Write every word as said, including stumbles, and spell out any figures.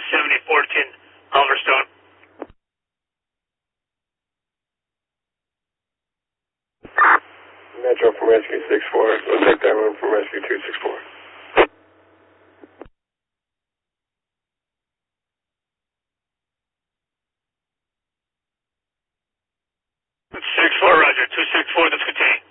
seventy fourteen, Oliver Stone. Metro from Rescue six four. We'll take that one from Rescue two six four. six four, roger. two six four, let's continue.